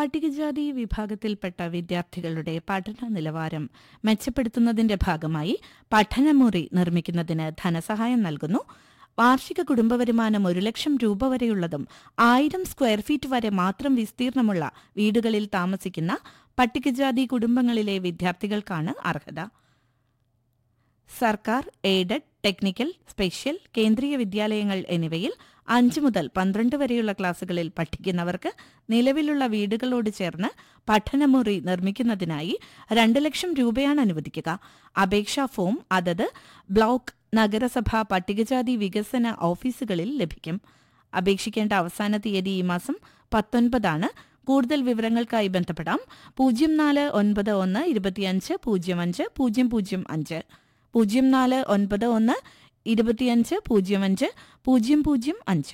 പട്ടികജാതി വിഭാഗത്തിൽപ്പെട്ട വിദ്യാർത്ഥികളുടെ പഠന നിലവാരം മെച്ചപ്പെടുത്തുന്നതിന്റെ ഭാഗമായി പഠനമുറി നിർമ്മിക്കുന്നതിന് ധനസഹായം നൽകുന്നു. വാർഷിക കുടുംബ വരുമാനം 1 ലക്ഷം രൂപ വരെയുള്ളതും 1000 സ്ക്വയർ ഫീറ്റ് വരെ മാത്രം വിസ്തീർണമുള്ള വീടുകളിൽ താമസിക്കുന്ന പട്ടികജാതി കുടുംബങ്ങളിലെ വിദ്യാർത്ഥികൾക്കാണ് അർഹത. സർക്കാർ, എയ്ഡഡ്, ടെക്നിക്കൽ, സ്പെഷ്യൽ, കേന്ദ്രീയ വിദ്യാലയങ്ങൾ എന്നിവയിൽ 5 മുതൽ 12 വരെയുള്ള ക്ലാസുകളിൽ പഠിക്കുന്നവർക്ക് നിലവിലുള്ള വീടുകളോട് ചേർന്ന് പഠനമുറി നിർമ്മിക്കുന്നതിനായി 2 ലക്ഷം രൂപയാണ് അനുവദിക്കുക. അപേക്ഷാ ഫോം അതത് ബ്ലോക്ക്, നഗരസഭ പട്ടികജാതി വികസന ഓഫീസുകളിൽ ലഭിക്കും. അപേക്ഷിക്കേണ്ട അവസാന തീയതി ഈ മാസം 19 കൂടുതൽ വിവരങ്ങൾക്കായി ബന്ധപ്പെടാം 0491 25 05 005 0491 25 05 005.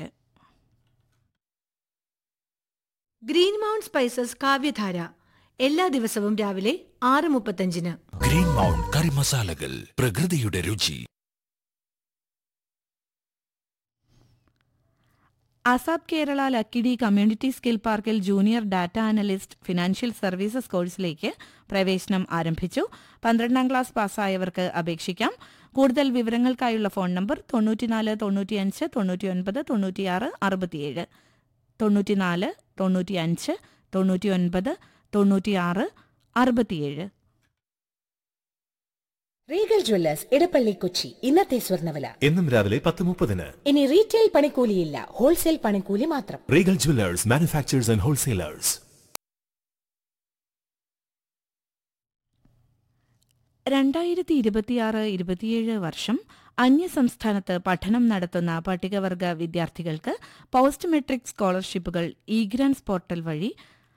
ഗ്രീൻ മൗണ്ട് സ്പൈസസ് കാവ്യധാര എല്ലാ ദിവസവും രാവിലെ 6:35. ഗ്രീൻ മൗണ്ട് കറി മസാലകൾ, പ്രകൃതിയുടെ രുചി. അസാബ് കേരള ലക്കിടി കമ്മ്യൂണിറ്റി സ്കിൽ പാർക്കിൽ junior data analyst financial services കോഴ്സിലേക്ക് പ്രവേശനം ആരംഭിച്ചു. 12ാം ക്ലാസ് പാസ്സായവർക്ക് അപേക്ഷിക്കാം. കൂടുതൽ വിവരങ്ങൾക്കായുള്ള phone number 94 95 99 96 67 94 95 99 96 67. Regal Jewellers Edappally Kochi. ഇന്നത്തെ സ്വർണ്ണവില എന്നും രാവിലെ 10:30. ഇനി റീറ്റെയിൽ പണിക്കൂലിയില്ല, ഹോൾസെയിൽ പണിക്കൂലി മാത്രം. Regal Jewellers, manufacturers and wholesalers. 2026-27 വർഷം അന്യസംസ്ഥാനത്ത് പഠനം നടത്തുന്ന പട്ടികവർഗ വിദ്യാർത്ഥികൾക്ക് പോസ്റ്റ് മെട്രിക് സ്കോളർഷിപ്പുകൾ ഇഗ്രാൻസ് പോർട്ടൽ വഴി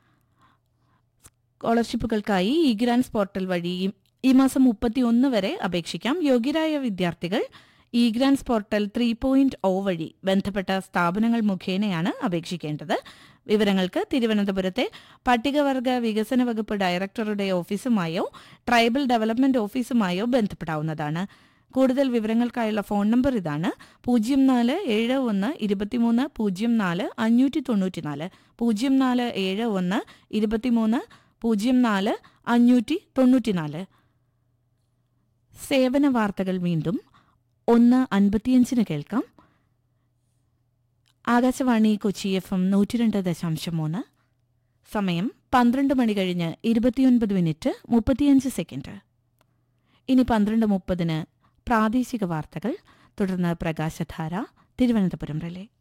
സ്കോളർഷിപ്പുകൾക്കായി ഇഗ്രാൻസ് പോർട്ടൽ വഴി ഈ മാസം 31 വരെ അപേക്ഷിക്കാം. യോഗ്യരായ വിദ്യാർത്ഥികൾ ഇഗ്രാൻസ് പോർട്ടൽ 3.0 വഴി ബന്ധപ്പെട്ട സ്ഥാപനങ്ങൾ മുഖേനയാണ് അപേക്ഷിക്കേണ്ടത്. വിവരങ്ങൾക്ക് തിരുവനന്തപുരത്തെ പട്ടികവർഗ വികസന വകുപ്പ് ഡയറക്ടറുടെ ഓഫീസുമായോ ട്രൈബൽ ഡെവലപ്മെന്റ് ഓഫീസുമായോ ബന്ധപ്പെടാവുന്നതാണ്. കൂടുതൽ വിവരങ്ങൾക്കായുള്ള ഫോൺ നമ്പർ ഇതാണ് 0471 23 04 594 0471 23 04 594. സേവന വാർത്തകൾ വീണ്ടും 1:55 കേൾക്കാം. ആകാശവാണി കൊച്ചി FM 102.3. സമയം 12 മണി കഴിഞ്ഞ് 29 മിനിറ്റ് 35 സെക്കൻഡ്. ഇനി 12:30 പ്രാദേശിക വാർത്തകൾ, തുടർന്ന് പ്രകാശധാര തിരുവനന്തപുരം റിലേ.